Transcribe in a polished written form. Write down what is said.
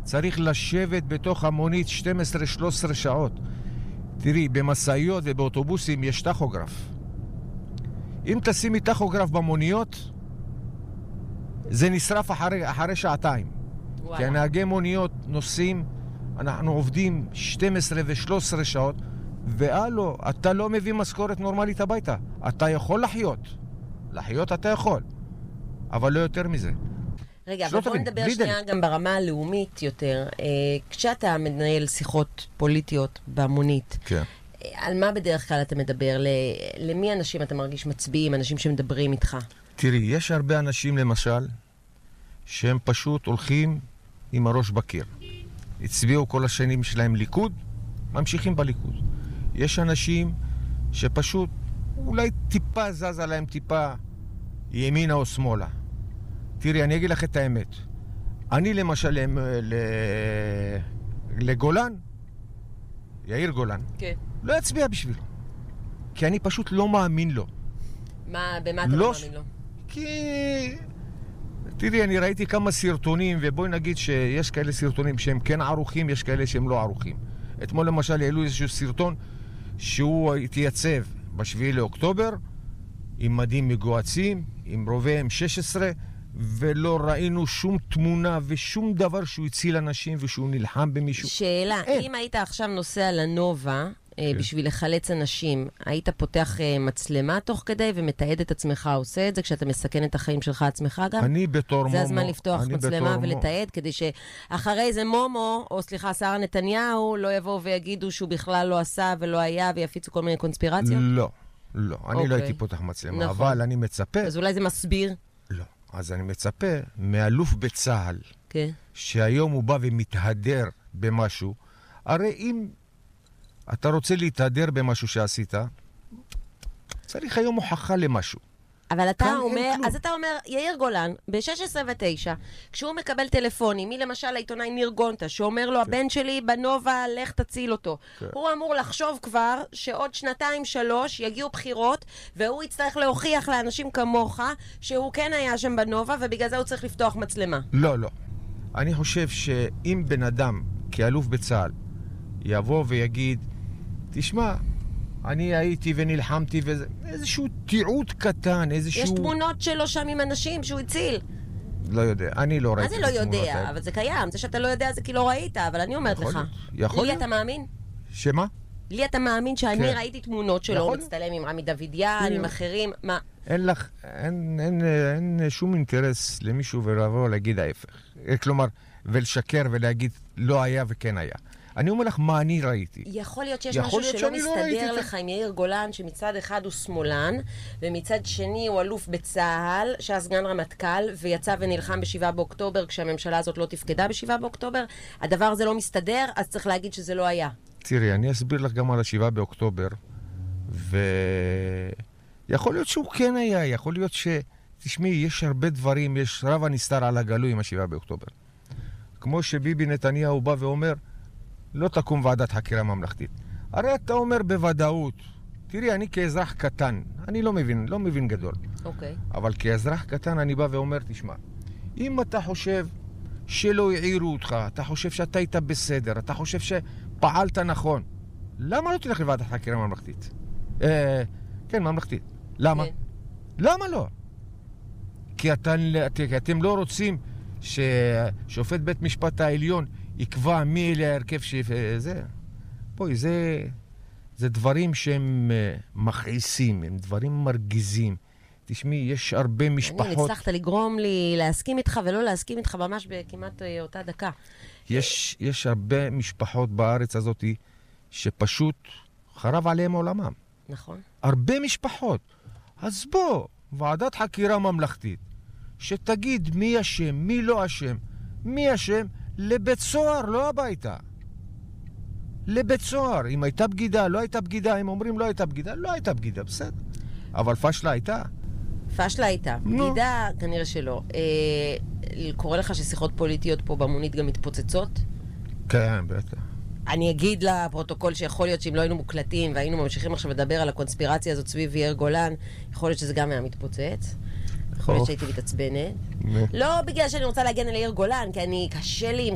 צריך לשבת בתוך המונית 12-13 שעות. תראי, במסעיות ובאוטובוסים יש טכוגרף. אם תשימי טכוגרף במוניות, זה נשרף אחרי שעתיים. כי הנהגי מוניות נוסעים, אנחנו עובדים 12 ו-13 שעות, ואלו, אתה לא מביא משכורת נורמלית הביתה. אתה יכול לחיות אתה יכול, אבל לא יותר מזה. רגע, אבל בוא נדבר שנייה גם ברמה הלאומית יותר. כשאתה מנהל שיחות פוליטיות במונית, כן. על מה בדרך כלל אתה מדבר? למי אנשים אתה מרגיש מצביעים, אנשים שמדברים איתך? תראי, יש הרבה אנשים למשל, שהם פשוט הולכים עם הראש בקיר. הצביעו כל השנים שלהם ליכוד, ממשיכים בליכוד. יש אנשים שפשוט אולי טיפה זז עליהם טיפה ימינה או שמאלה. תראי, אני אגיד לך את האמת. אני למשל לגולן, יאיר גולן, כן. לא אצביע בשבילו. כי אני פשוט לא מאמין לו. במה אתה לא מאמין לו? כי... תראי, אני ראיתי כמה סרטונים, ובואי נגיד שיש כאלה סרטונים שהם כן ערוכים, יש כאלה שהם לא ערוכים. אתמול למשל העלו איזשהו סרטון שהוא התייצב ב7 לאוקטובר, עם מדים מגועצים, עם רובי M16, ולא ראינו שום תמונה ושום דבר שהוא הציל אנשים ושהוא נלחם במישהו. שאלה, אם היית עכשיו נוסע לנובה בשביל לחלץ אנשים, היית פותח מצלמה תוך כדי ומתעד את עצמך, עושה את זה כשאתה מסכן את החיים שלך עצמך גם? אני בתור מומו. זה הזמן לפתוח מצלמה ולתעד, כדי שאחרי זה מומו, או סליחה, שרה נתניהו, לא יבואו ויגידו שהוא בכלל לא עשה ולא היה ויפיצו כל מיני קונספירציות? לא, אני לא הייתי פותח מצלמה, אבל אני מצפה... אז אולי זה מסביר? לא, אז אני מצפה מאלוף בצהל, שהיום הוא בא ומתהדר במשהו, הרי אם אתה רוצה להתהדר במשהו שעשית, צריך היום הוכחה למשהו. אבל אתה אומר, אז אתה אומר, יאיר גולן, ב-16 ו-9, כשהוא מקבל טלפונים, מי למשל העיתונאי ניר גונטה, שאומר לו, הבן שלי בנובה, לך תציל אותו. הוא אמור לחשוב כבר שעוד 2-3 יגיעו בחירות, והוא יצטרך להוכיח לאנשים כמוך, שהוא כן היה שם בנובה, ובגלל זה הוא צריך לפתוח מצלמה. לא. אני חושב שאם בן אדם, כאלוף בצהל, יבוא ויגיד, תשמע, אני הייתי ונלחמתי וזה, איזשהו תיעוד קטן, איזשהו... יש תמונות שלו שם עם אנשים שהוא הציל. לא יודע, אני לא ראיתי את התמונות. מה זה לא יודע? אבל זה קיים, זה שאתה לא יודע זה כי לא ראית, אבל אני אומרת לך. לי אתה מאמין? שמה? לי אתה מאמין שאני ראיתי תמונות שלו, הוא מצטלם עם רמי דוידיאן, עם אחרים, מה? אין שום אינטרס למישהו ולבוא להגיד ההפך. כלומר, ולשקר ולהגיד לא היה וכן היה. אני אומר לך מה אני ראיתי. יכול להיות שיש משהו שלא מסתדר לך עם יאיר גולן, שמצד אחד הוא שמאלן, ומצד שני הוא אלוף בצהל, שהיה סגן רמטכ"ל, ויצא ונלחם ב7 באוקטובר, כשהממשלה הזאת לא תפקדה ב7 באוקטובר. הדבר הזה לא מסתדר, אז צריך להגיד שזה לא היה. תראי, אני אסביר לך גם על 7 באוקטובר, ויכול להיות שהוא כן היה, יכול להיות תשמעי, יש הרבה דברים, יש רב הנסתר על הגלוי עם 7 באוקטובר. כמו שביבי נתניהו בא ואומר, לא תקום ועדת חקירה ממלכתית. הרי אתה אומר בוודאות, תראי, אני כאזרח קטן, אני לא מבין גדול. אבל כאזרח קטן אני בא ואומר, תשמע, אם אתה חושב שלא העירו אותך, אתה חושב שאתה היית בסדר, אתה חושב שפעלת נכון, למה לא תלך לוועדת חקירה ממלכתית? כן, ממלכתית. למה? למה לא? כי אתם לא רוצים ששופט בית משפט העליון יקבע מי אלה ההרכב שזה. בואי, זה דברים שהם מכעיסים, הם דברים מרגיזים. תשמעי, יש הרבה משפחות... אני הצלחת לגרום לי להסכים איתך ולא להסכים איתך ממש בכמעט אותה דקה. יש הרבה משפחות בארץ הזאת שפשוט חרב עליהם עולמם. נכון. הרבה משפחות. אז בוא, ועדת חקירה ממלכתית, שתגיד מי אשם, מי לא אשם, מי אשם, לבית סוהר, לא הביתה. לבית סוהר. אם הייתה בגידה, לא הייתה בגידה. אם אומרים לא הייתה בגידה, לא הייתה בגידה, בסדר. אבל פשלה הייתה. פשלה הייתה. בגידה, כנראה שלא. קורא לך ששיחות פוליטיות פה במונית גם מתפוצצות? כן, בטח. אני אגיד לפרוטוקול שיכול להיות שאם לא היינו מוקלטים והיינו ממשיכים עכשיו לדבר על הקונספירציה הזאת סביב יאיר גולן, יכול להיות שזה גם היה מתפוצץ. יכול להיות שהייתי מתעצבנת. לא בגלל שאני רוצה להגן על יאיר גולן, כי קשה לי עם